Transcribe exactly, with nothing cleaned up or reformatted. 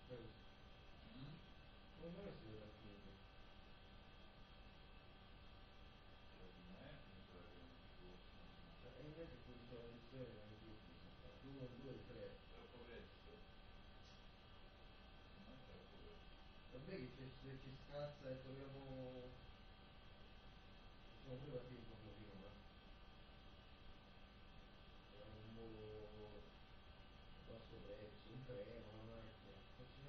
Mm? Come mai si vede più? Per me mi pare che non fosse. E invece funziona di sera non tutti, due, due, tre. Troppo presto. Non è troppo presto. Vabbè che ci, ci scazza e troviamo... Sono pure partiti un po' prima, ma... Era un volo a basso prezzo, un treno,